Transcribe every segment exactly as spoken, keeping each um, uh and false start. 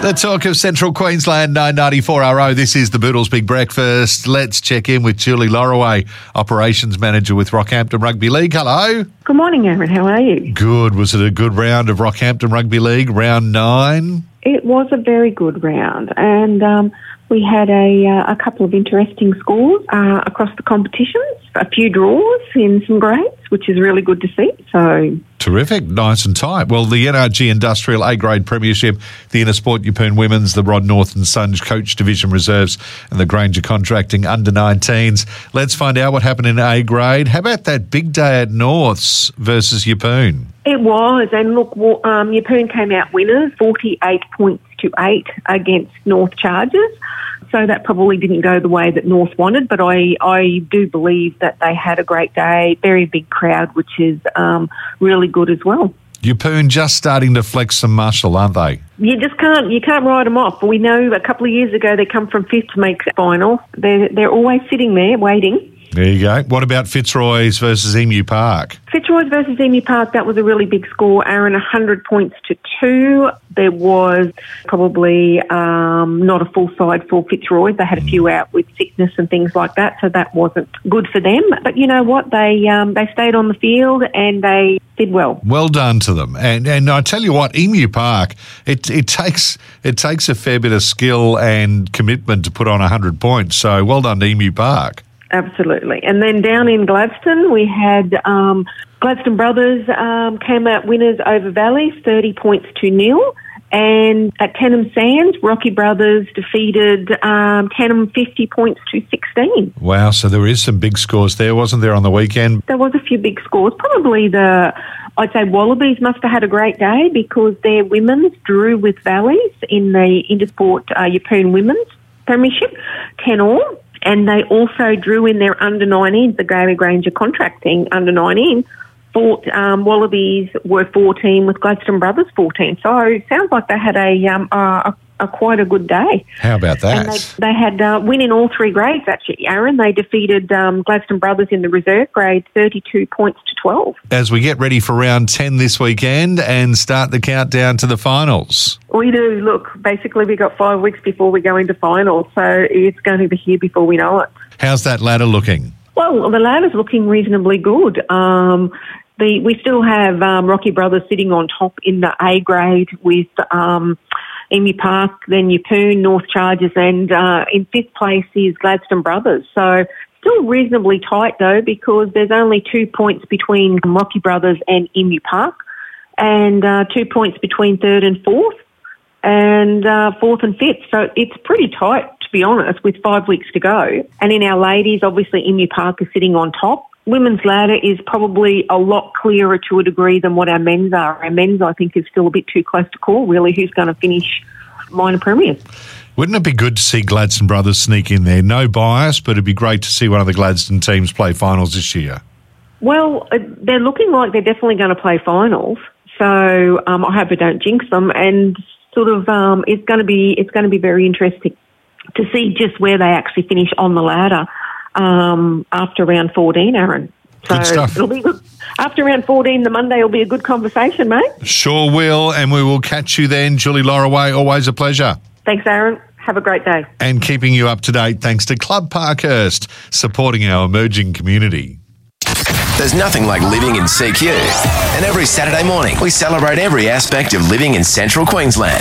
The talk of Central Queensland, nine ninety-four R O. This is the Boodles Big Breakfast. Let's check in with Julie Lorraway, Operations Manager with Rockhampton Rugby League. Hello. Good morning, Aaron. How are you? Good. Was it a good round of Rockhampton Rugby League, round nine? It was a very good round, and um, we had a, uh, a couple of interesting scores uh, across the competitions, a few draws in some grades, which is really good to see. So terrific, nice and tight. Well, the N R G Industrial A-Grade Premiership, the Intersport Yeppoon Women's, the Rod North and Sons Coach Division Reserves and the Granger Contracting Under nineteens. Let's find out what happened in A-Grade. How about that big day at Norths versus Yeppoon? It was, and look, um, Yeppoon came out winners, forty-eight points to eight against North Chargers. So that probably didn't go the way that North wanted, but I, I do believe that they had a great day, very big crowd, which is um, really good as well. Yeppoon just starting to flex some muscle, aren't they? You just can't you can't write them off. We know a couple of years ago they come from fifth to make the final. They're, they're always sitting there waiting. There you go. What about Fitzroy's versus Emu Park? Fitzroy's versus Emu Park, that was a really big score, Aaron, one hundred points to two. There was probably um, not a full side for Fitzroy's. They had a few out with sickness and things like that, so that wasn't good for them. But you know what? They um, they stayed on the field and they did well. Well done to them. And and I tell you what, Emu Park, it it takes it takes a fair bit of skill and commitment to put on one hundred points. So well done to Emu Park. Absolutely. And then down in Gladstone, we had um, Gladstone Brothers um, came out winners over Valley, thirty points to nil. And at Tenham Sands, Rocky Brothers defeated um, Tenham fifty points to sixteen. Wow, so there is some big scores there, wasn't there, on the weekend? There was a few big scores. Probably the, I'd say Wallabies must have had a great day because their women's drew with Valleys in the Intersport uh, Yeppoon Women's Premiership, ten all. And they also drew in their under nineteens, the Gary Granger Contracting under nineteen. Fought, um, Wallabies were fourteen with Gladstone Brothers fourteen. So it sounds like they had a, um, a, a quite a good day. How about that? And they, they had uh, win in all three grades, actually, Aaron. They defeated um, Gladstone Brothers in the reserve grade, thirty-two points to twelve. As we get ready for round ten this weekend and start the countdown to the finals. We do. Look, basically we've got five weeks before we go into finals, so it's going to be here before we know it. How's that ladder looking? Well, the ladder's looking reasonably good. Um, the we still have um, Rocky Brothers sitting on top in the A grade with um, Emu Park, then Yeppoon, North Chargers, and uh, in fifth place is Gladstone Brothers. So still reasonably tight though, because there's only two points between Rocky Brothers and Emu Park, and uh, two points between third and fourth, and uh, fourth and fifth. So it's pretty tight, to be honest, with five weeks to go. And in our ladies, obviously Emu Park is sitting on top. Women's ladder is probably a lot clearer to a degree than what our men's are. Our men's, I think, is still a bit too close to call, really, who's going to finish minor premiers. Wouldn't it be good to see Gladstone Brothers sneak in there? No bias, but it'd be great to see one of the Gladstone teams play finals this year. Well, they're looking like they're definitely going to play finals, so um, I hope I don't jinx them. And sort of, um, it's going to be it's going to be very interesting to see just where they actually finish on the ladder um, after round fourteen, Aaron. So good stuff. It'll be good. After round fourteen, the Monday will be a good conversation, mate. Sure will, and we will catch you then. Julie Lorraway, always a pleasure. Thanks, Aaron. Have a great day. And keeping you up to date thanks to Club Parkhurst, supporting our emerging community. There's nothing like living in C Q. And every Saturday morning, we celebrate every aspect of living in Central Queensland.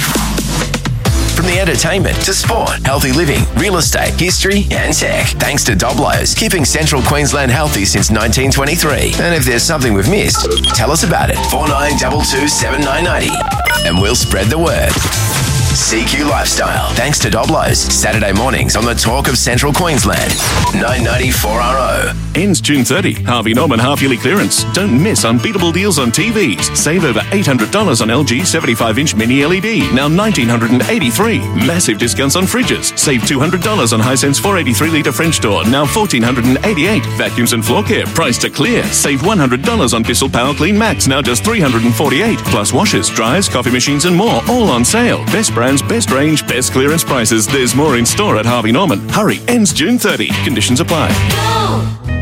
From the entertainment to sport, healthy living, real estate, history and tech. Thanks to Doblos, keeping Central Queensland healthy since nineteen twenty-three. And if there's something we've missed, tell us about it. four nine two two, seven nine nine zero. And we'll spread the word. C Q Lifestyle. Thanks to Doblos. Saturday mornings on the Talk of Central Queensland. nine ninety-four R O. Ends June thirtieth. Harvey Norman half-yearly clearance. Don't miss unbeatable deals on T Vs. Save over eight hundred dollars on L G seventy-five inch mini L E D. Now one thousand nine hundred eighty-three dollars. Massive discounts on fridges. Save two hundred dollars on Hisense four eighty-three litre French door. Now one thousand four hundred eighty-eight dollars. Vacuums and floor care. Price to clear. Save one hundred dollars on Bissell Power Clean Max. Now just three hundred forty-eight dollars. Plus washers, dryers, coffee machines and more. All on sale. Best brands, best range, best clearance prices. There's more in store at Harvey Norman. Hurry. Ends June thirtieth. Conditions apply. Go!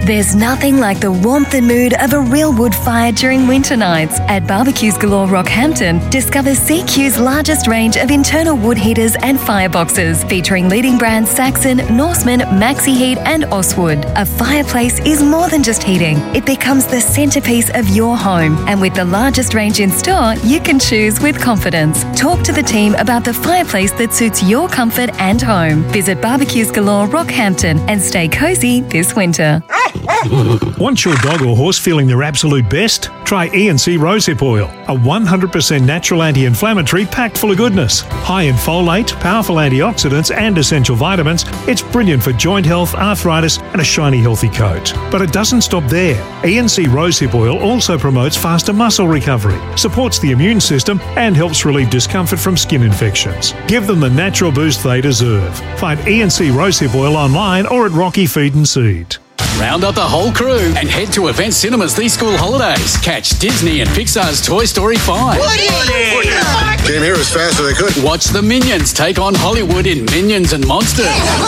There's nothing like the warmth and mood of a real wood fire during winter nights. At Barbecues Galore Rockhampton, discover C Q's largest range of internal wood heaters and fireboxes, featuring leading brands Saxon, Norseman, Maxi Heat and Oswood. A fireplace is more than just heating. It becomes the centrepiece of your home. And with the largest range in store, you can choose with confidence. Talk to the team about the fireplace that suits your comfort and home. Visit Barbecues Galore Rockhampton and stay cosy this winter. Want your dog or horse feeling their absolute best? Try E and C Rosehip Oil, a one hundred percent natural anti-inflammatory packed full of goodness. High in folate, powerful antioxidants and essential vitamins, it's brilliant for joint health, arthritis and a shiny healthy coat. But it doesn't stop there. E and C Rosehip Oil also promotes faster muscle recovery, supports the immune system and helps relieve discomfort from skin infections. Give them the natural boost they deserve. Find E and C Rosehip Oil online or at Rocky Feed and Seed. Round up the whole crew and head to Event Cinemas these school holidays. Catch Disney and Pixar's Toy Story five. Woody! Came here as fast as they could. Watch the Minions take on Hollywood in Minions and Monsters.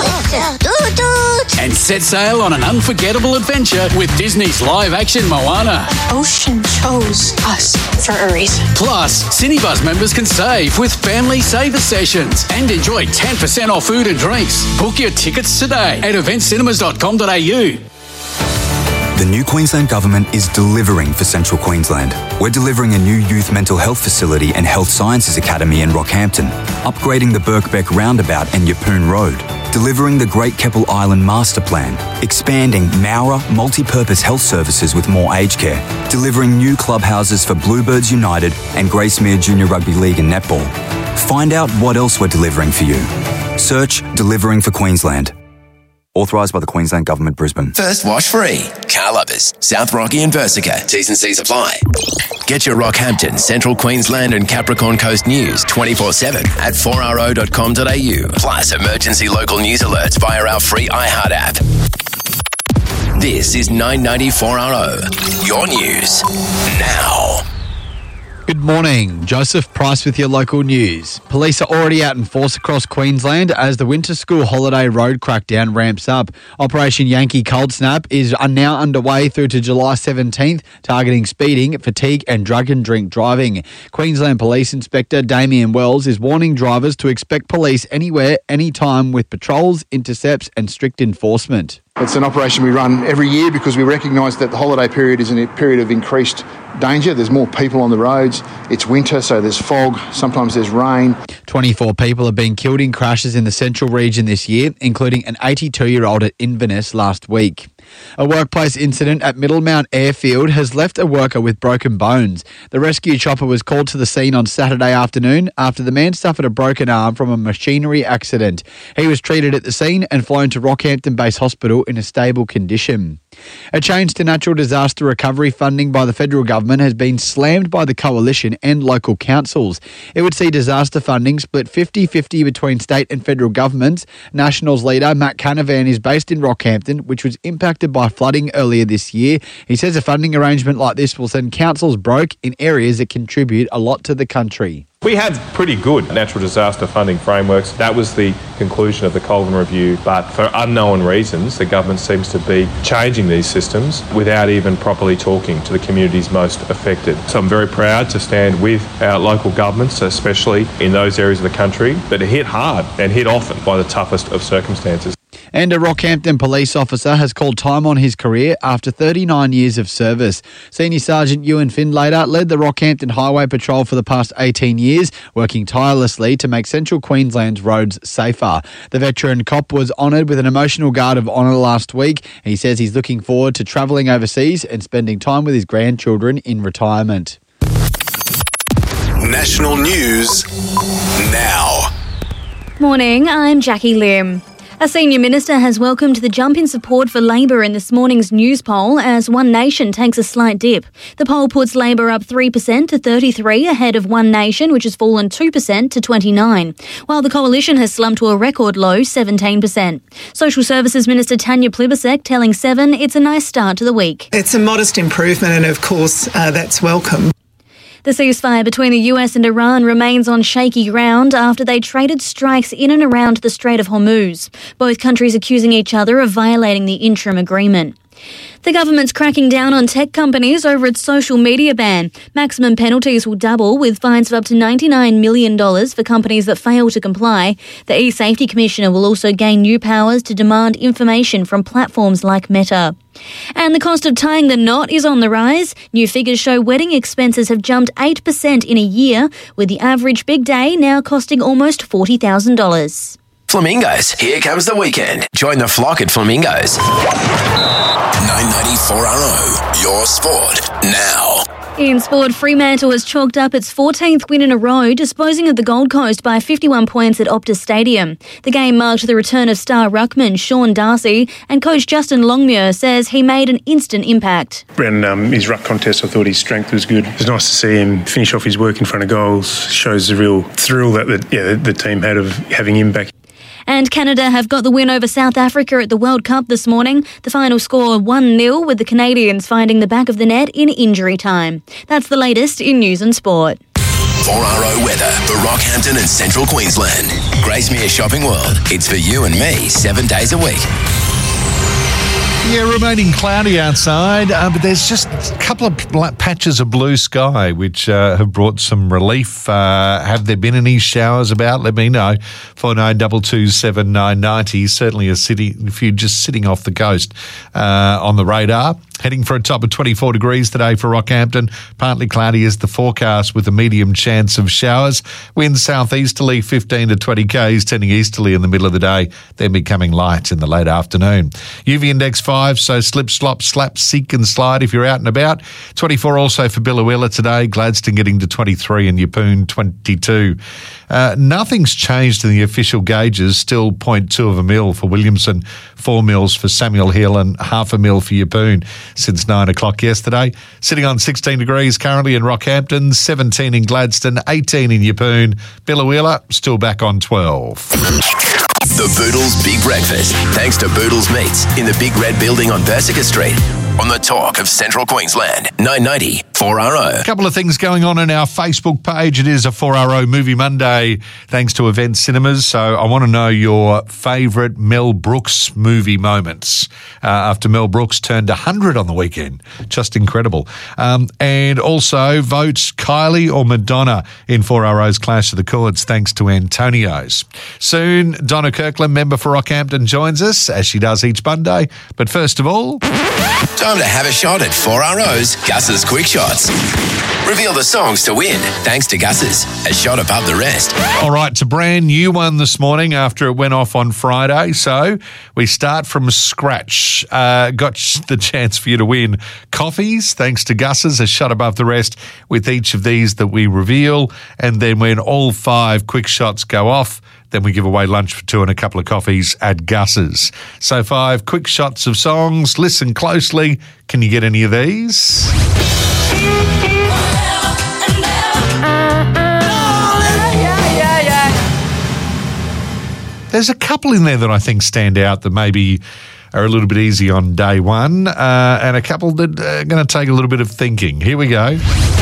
And set sail on an unforgettable adventure with Disney's live-action Moana. Ocean chose us for a reason. Plus, Cinebuzz members can save with Family Saver Sessions and enjoy ten percent off food and drinks. Book your tickets today at event cinemas dot com dot a u. The new Queensland Government is delivering for Central Queensland. We're delivering a new youth mental health facility and health sciences academy in Rockhampton, upgrading the Birkbeck roundabout and Yeppoon Road, delivering the Great Keppel Island Master Plan, expanding Mowra multi-purpose health services with more aged care, delivering new clubhouses for Bluebirds United and Gracemere Junior Rugby League and Netball. Find out what else we're delivering for you. Search Delivering for Queensland. Authorised by the Queensland Government, Brisbane. First wash free. Car Lovers, South Rocky and Versica. T's and C's apply. Get your Rockhampton, Central Queensland and Capricorn Coast news twenty-four seven at four r o dot com dot a u. Plus emergency local news alerts via our free iHeart app. This is nine ninety four R O. Your news now. Good morning. Joseph Price with your local news. Police are already out in force across Queensland as the winter school holiday road crackdown ramps up. Operation Yankee Cold Snap is now underway through to July seventeenth, targeting speeding, fatigue and drug and drink driving. Queensland Police Inspector Damien Wells is warning drivers to expect police anywhere, anytime with patrols, intercepts and strict enforcement. It's an operation we run every year because we recognise that the holiday period is a period of increased danger. There's more people on the roads. It's winter, so there's fog. Sometimes there's rain. twenty-four people have been killed in crashes in the central region this year, including an eighty-two-year-old at Inverness last week. A workplace incident at Middlemount Airfield has left a worker with broken bones. The rescue chopper was called to the scene on Saturday afternoon after the man suffered a broken arm from a machinery accident. He was treated at the scene and flown to Rockhampton Base Hospital in a stable condition. A change to natural disaster recovery funding by the federal government has been slammed by the coalition and local councils. It would see disaster funding split fifty-fifty between state and federal governments. Nationals leader Matt Canavan is based in Rockhampton, which was impacted by flooding earlier this year. He says a funding arrangement like this will send councils broke in areas that contribute a lot to the country. We had pretty good natural disaster funding frameworks. That was the conclusion of the Colvin Review, but for unknown reasons, the government seems to be changing these systems without even properly talking to the communities most affected. So I'm very proud to stand with our local governments, especially in those areas of the country that are hit hard and hit often by the toughest of circumstances. And a Rockhampton police officer has called time on his career after thirty-nine years of service. Senior Sergeant Ewan Findlater led the Rockhampton Highway Patrol for the past eighteen years, working tirelessly to make central Queensland's roads safer. The veteran cop was honoured with an emotional guard of honour last week. He says he's looking forward to travelling overseas and spending time with his grandchildren in retirement. National news now. Morning, I'm Jackie Lim. A senior minister has welcomed the jump in support for Labor in this morning's news poll as One Nation takes a slight dip. The poll puts Labor up three percent to thirty-three ahead of One Nation, which has fallen two percent to twenty-nine, while the Coalition has slumped to a record low seventeen percent. Social Services Minister Tanya Plibersek telling Seven it's a nice start to the week. It's a modest improvement and of course uh, that's welcome. The ceasefire between the U S and Iran remains on shaky ground after they traded strikes in and around the Strait of Hormuz, both countries accusing each other of violating the interim agreement. The government's cracking down on tech companies over its social media ban. Maximum penalties will double, with fines of up to ninety-nine million dollars for companies that fail to comply. The e-Safety Commissioner will also gain new powers to demand information from platforms like Meta. And the cost of tying the knot is on the rise. New figures show wedding expenses have jumped eight percent in a year, with the average big day now costing almost forty thousand dollars. Flamingos, here comes the weekend. Join the flock at Flamingos. nine ninety-four R O, your sport now. In sport, Fremantle has chalked up its fourteenth win in a row, disposing of the Gold Coast by fifty-one points at Optus Stadium. The game marked the return of star ruckman Sean Darcy, and coach Justin Longmuir says he made an instant impact. In um, his ruck contest, I thought his strength was good. It was nice to see him finish off his work in front of goals. Shows the real thrill that the, yeah, the team had of having him back. And Canada have got the win over South Africa at the World Cup this morning. The final score one nil, with the Canadians finding the back of the net in injury time. That's the latest in news and sport. four R O weather for Rockhampton and Central Queensland. Gracemere Shopping World. It's for you and me seven days a week. Yeah, remaining cloudy outside, uh, but there's just a couple of black patches of blue sky which uh, have brought some relief. Uh, have there been any showers about? Let me know. four nine two two seven nine nine zero. Certainly a city, if you're just sitting off the coast uh, on the radar. Heading for a top of twenty-four degrees today for Rockhampton. Partly cloudy is the forecast with a medium chance of showers. Winds southeasterly fifteen to twenty k's, turning easterly in the middle of the day, then becoming light in the late afternoon. U V index five, so slip, slop, slap, seek and slide if you're out and about. twenty-four also for Billawilla today. Gladstone getting to twenty-three and Yeppoon twenty-two. Uh, nothing's changed in the official gauges. Still zero point two of a mil for Williamson, four mils for Samuel Hill and half a mil for Yeppoon since nine o'clock yesterday. Sitting on sixteen degrees currently in Rockhampton, seventeen in Gladstone, eighteen in Yeppoon. Billawilla still back on twelve. The Boodles Big Breakfast. Thanks to Boodles Meats in the Big Red Building on Bersica Street. On the talk of Central Queensland, nine ninety four R O. A couple of things going on in our Facebook page. It is a four R O Movie Monday thanks to Event Cinemas. So I want to know your favourite Mel Brooks movie moments uh, after Mel Brooks turned one hundred on the weekend. Just incredible. Um, and also vote Kylie or Madonna in four R O's Clash of the Chords thanks to Antonio's. Soon, Donna Kirkland, member for Rockhampton, joins us as she does each Monday. But first of all... Time to have a shot at four R O's Gus's Quick Shots. Reveal the songs to win, thanks to Gus's, a shot above the rest. All right, it's a brand new one this morning after it went off on Friday. So we start from scratch. Uh, got the chance for you to win coffees, thanks to Gus's, a shot above the rest with each of these that we reveal. And then when all five quick shots go off, then we give away lunch for two and a couple of coffees at Gus's. So five quick shots of songs. Listen closely. Can you get any of these? There's a couple in there that I think stand out that maybe are a little bit easy on day one, uh, and a couple that are going to take a little bit of thinking. Here we go.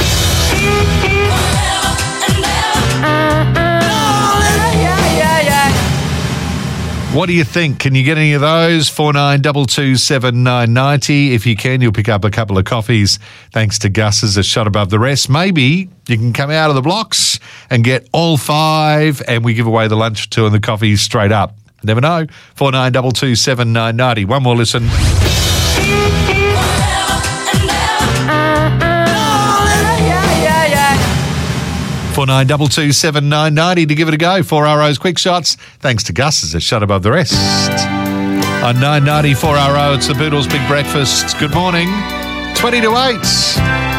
What do you think? Can you get any of those? four nine two two seven nine nine zero. If you can, you'll pick up a couple of coffees thanks to Gus's, a shot above the rest. Maybe you can come out of the blocks and get all five and we give away the lunch for two and the coffees straight up. Never know. four nine two two seven nine nine zero. One more listen. four nine two two seven nine nine zero to give it a go. four R O's Quick Shots. Thanks to Gus's, a shot above the rest. On nine ninety four R O, it's the Boodles Big Breakfast. Good morning. twenty to eight.